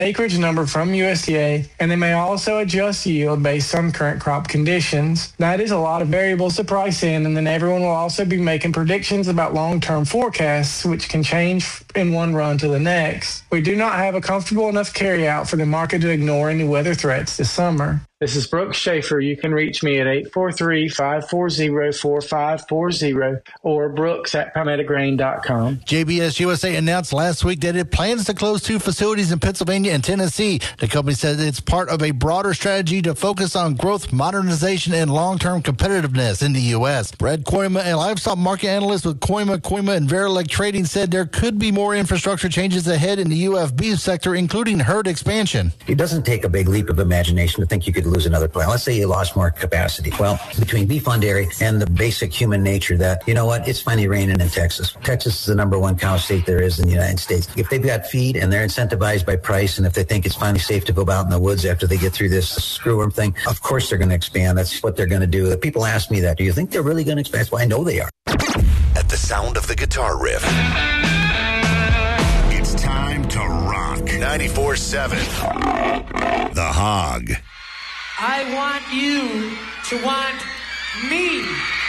acreage number from USDA, and they may also adjust yield based on current crop conditions. That is a lot of variables to price in, and then everyone will also be making predictions about long-term forecasts, which can change in one run to the next. We do not have a comfortable enough carryout for the market to ignore any weather threats this summer. This is Brooks Schaefer. You can reach me at 843-540-4540 or brooks@palmettograin.com. JBS USA announced last week that it plans to close 2 facilities in Pennsylvania and Tennessee. The company says it's part of a broader strategy to focus on growth, modernization, and long-term competitiveness in the U.S. Brad Koima, a livestock market analyst with Koima, and Verilec Trading, said there could be more infrastructure changes ahead in the U.S. beef sector, including herd expansion. It doesn't take a big leap of imagination to think you could lose another plant. Let's say you lost more capacity. Well, between beef on dairy and the basic human nature that, you know what, it's finally raining in Texas. Texas is the number 1 cow state there is in the United States. If they've got feed and they're incentivized by price, and if they think it's finally safe to go out in the woods after they get through this screwworm thing, of course they're going to expand. That's what they're going to do. The people ask me that. Do you think they're really going to expand? Well, I know they are. At the sound of the guitar riff, it's time to rock. 94.7 The Hog. I want you to want me.